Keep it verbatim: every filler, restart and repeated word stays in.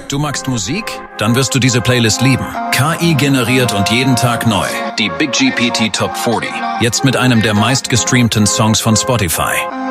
Du magst Musik? Dann wirst du diese Playlist lieben. K I generiert und jeden Tag neu. Die Big G P T Top vierzig. Jetzt mit einem der meistgestreamten Songs von Spotify.